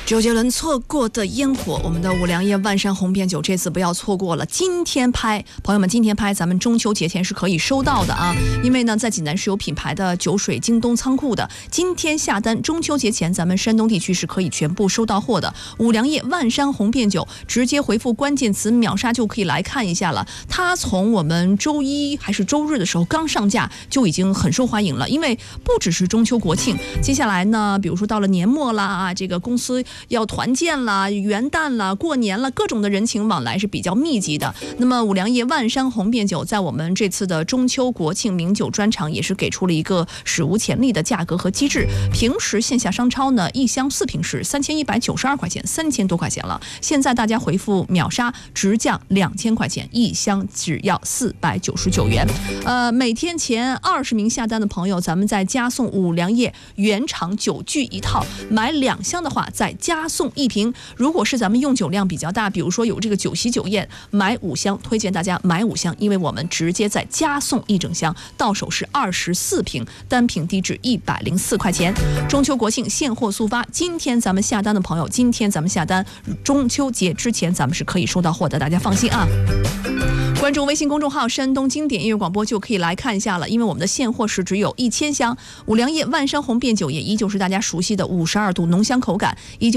周杰伦错过的烟火，我们的五粮液万山红遍酒这次不要错过了。今天拍，朋友们，今天拍咱们中秋节前是可以收到的啊，因为呢在济南是有品牌的酒水京东仓库的，今天下单中秋节前咱们山东地区是可以全部收到货的。五粮液万山红遍酒，直接回复关键词秒杀就可以来看一下了。它从我们周一还是周日的时候刚上架就已经很受欢迎了，因为不只是中秋国庆，接下来呢比如说到了年末啦啊，这个公司要团建啦、元旦啦、过年啦，各种的人情往来是比较密集的。那么五粮液万山红遍酒在我们这次的中秋国庆名酒专场也是给出了一个史无前例的价格和机制。平时线下商超呢，一箱4瓶是3192块钱，3000多块钱了。现在大家回复秒杀，直降2000块钱，一箱只要499元。每天前20名下单的朋友，咱们再加送五粮液原厂酒具一套，买2箱的话再加送1瓶。如果是咱们用酒量比较大，比如说有这个酒席酒宴，买5箱，推荐大家买5箱，因为我们直接再加送1整箱，到手是24瓶，单瓶低至104块钱。中秋国庆现货速发，今天咱们下单的朋友，今天咱们下单，中秋节之前咱们是可以收到货的，大家放心啊。关注微信公众号山东经典音乐广播就可以来看一下了，因为我们的现货是只有1000箱。五粮液万山红遍酒也依旧是大家熟悉的52度浓香口感，依旧